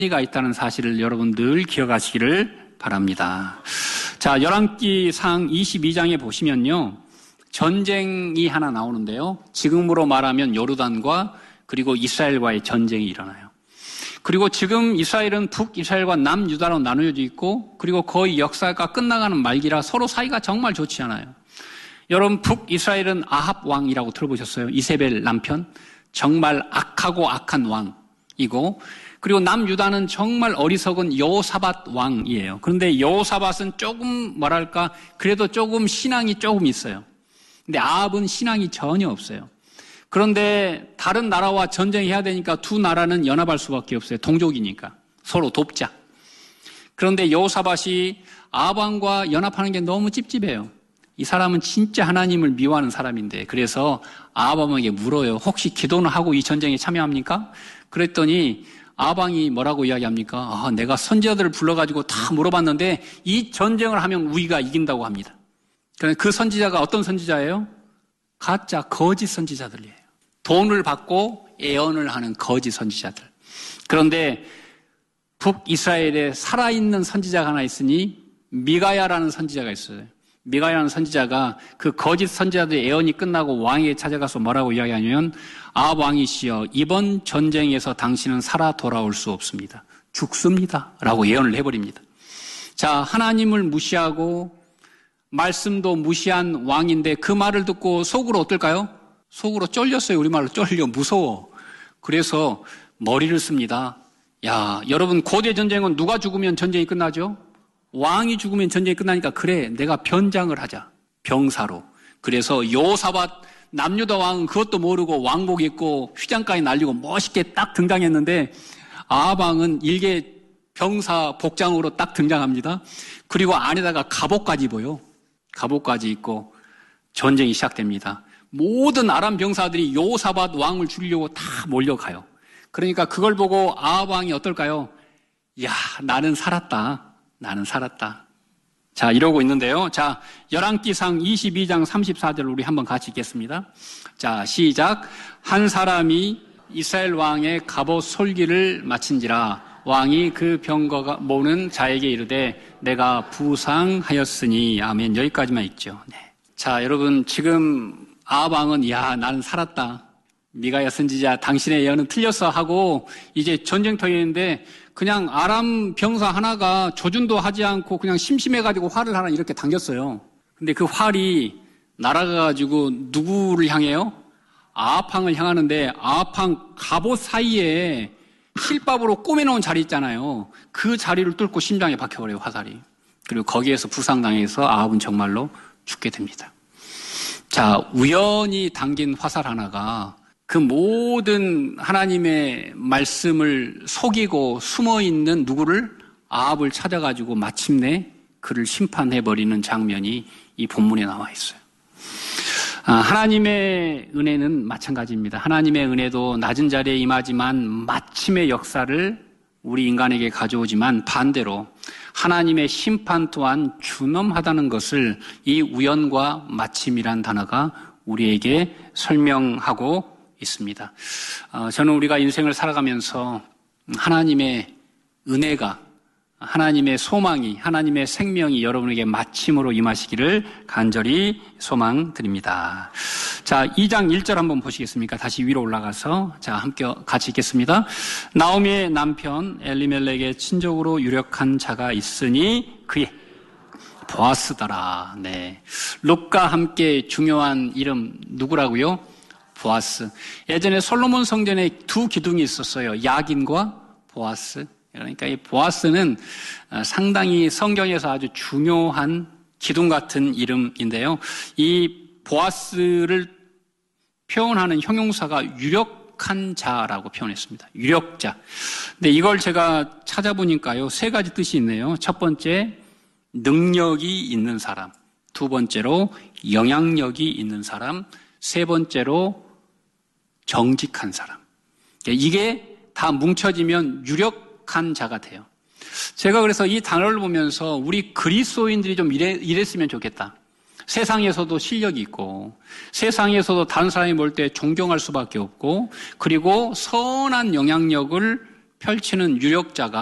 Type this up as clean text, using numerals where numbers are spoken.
가 있다는 사실을 여러분 늘 기억하시기를 바랍니다. 자, 열왕기상 22장에 보시면요, 전쟁이 하나 나오는데요. 지금으로 말하면 요르단과 그리고 이스라엘과의 전쟁이 일어나요. 그리고 지금 이스라엘은 북이스라엘과 남유다로 나누어져 있고, 그리고 거의 역사가 끝나가는 말기라 서로 사이가 정말 좋지 않아요. 여러분, 북이스라엘은 아합 왕이라고 들어보셨어요? 이세벨 남편. 정말 악하고 악한 왕이고, 그리고 남유다는 정말 어리석은 여호사밧 왕이에요. 그런데 여호사밧은 조금 뭐랄까, 그래도 조금 신앙이 조금 있어요. 근데 아합은 신앙이 전혀 없어요. 그런데 다른 나라와 전쟁해야 되니까 두 나라는 연합할 수밖에 없어요. 동족이니까. 서로 돕자. 그런데 여호사밧이 아합 왕과 연합하는 게 너무 찝찝해요. 이 사람은 진짜 하나님을 미워하는 사람인데, 그래서 아합 왕에게 물어요. 혹시 기도는 하고 이 전쟁에 참여합니까? 그랬더니 아합 왕이 뭐라고 이야기합니까? 내가 선지자들을 불러가지고 다 물어봤는데 이 전쟁을 하면 우리가 이긴다고 합니다. 그 선지자가 어떤 선지자예요? 가짜 거짓 선지자들이에요. 돈을 받고 애언을 하는 거짓 선지자들. 그런데 북이스라엘에 살아있는 선지자가 하나 있으니 미가야라는 선지자가 있어요. 미가야라는 선지자가 그 거짓 선지자들의 애언이 끝나고 왕에게 찾아가서 뭐라고 이야기하냐면, 아합 왕이시여, 이번 전쟁에서 당신은 살아 돌아올 수 없습니다. 죽습니다. 라고 예언을 해버립니다. 자, 하나님을 무시하고 말씀도 무시한 왕인데 그 말을 듣고 속으로 어떨까요? 속으로 쫄렸어요. 우리말로 쫄려, 무서워. 그래서 머리를 씁니다. 야, 여러분, 고대 전쟁은 누가 죽으면 전쟁이 끝나죠? 왕이 죽으면 전쟁이 끝나니까, 그래, 내가 변장을 하자. 병사로. 그래서 여호사밧 남유다 왕은 그것도 모르고 왕복 입고 휘장까지 날리고 멋있게 딱 등장했는데, 아합 왕은 일개 병사 복장으로 딱 등장합니다. 그리고 안에다가 갑옷까지 입어요. 갑옷까지 입고 전쟁이 시작됩니다. 모든 아람 병사들이 여호사밧 왕을 죽이려고 다 몰려가요. 그러니까 그걸 보고 아합 왕이 어떨까요? 야, 나는 살았다. 나는 살았다. 자, 이러고 있는데요. 자, 열왕기상 22장 34절 우리 한번 같이 읽겠습니다. 자, 시작. 한 사람이 이스라엘 왕의 갑옷 솔기를 마친지라 왕이 그 병거 모는 자에게 이르되 내가 부상하였으니. 아멘. 여기까지만 읽죠. 네. 자, 여러분, 지금 아합 왕은 야, 나는 살았다. 미가야 선지자, 당신의 예언은 틀렸어 하고 이제 전쟁터에 있는데, 그냥 아람 병사 하나가 조준도 하지 않고 그냥 심심해가지고 활을 하나 이렇게 당겼어요. 근데 그 활이 날아가가지고 누구를 향해요? 아합 왕을 향하는데, 아합 왕 갑옷 사이에 실밥으로 꼬매놓은 자리 있잖아요. 그 자리를 뚫고 심장에 박혀버려요, 화살이. 그리고 거기에서 부상당해서 아합은 정말로 죽게 됩니다. 자, 우연히 당긴 화살 하나가 그 모든 하나님의 말씀을 속이고 숨어있는 누구를? 아합을 찾아가지고 마침내 그를 심판해버리는 장면이 이 본문에 나와 있어요. 하나님의 은혜는 마찬가지입니다. 하나님의 은혜도 낮은 자리에 임하지만 마침의 역사를 우리 인간에게 가져오지만, 반대로 하나님의 심판 또한 준엄하다는 것을 이 우연과 마침이란 단어가 우리에게 설명하고 있습니다. 저는 우리가 인생을 살아가면서 하나님의 은혜가, 하나님의 소망이, 하나님의 생명이 여러분에게 마침으로 임하시기를 간절히 소망드립니다. 자, 2장 1절 한번 보시겠습니까? 다시 위로 올라가서 자, 함께 같이 읽겠습니다. 나오미의 남편 엘리멜렉의 친족으로 유력한 자가 있으니 그의 보아스더라. 네, 룻과 함께 중요한 이름 누구라고요? 보아스. 예전에 솔로몬 성전에 두 기둥이 있었어요. 야긴과 보아스. 그러니까 이 보아스는 상당히 성경에서 아주 중요한 기둥 같은 이름인데요. 이 보아스를 표현하는 형용사가 유력한 자라고 표현했습니다. 유력자. 근데 이걸 제가 찾아보니까요, 세 가지 뜻이 있네요. 첫 번째, 능력이 있는 사람. 두 번째로, 영향력이 있는 사람. 세 번째로, 정직한 사람. 이게 다 뭉쳐지면 유력한 자가 돼요. 제가 그래서 이 단어를 보면서 우리 그리스도인들이 좀 이랬으면 좋겠다. 세상에서도 실력이 있고, 세상에서도 다른 사람이 볼 때 존경할 수밖에 없고, 그리고 선한 영향력을 펼치는 유력자가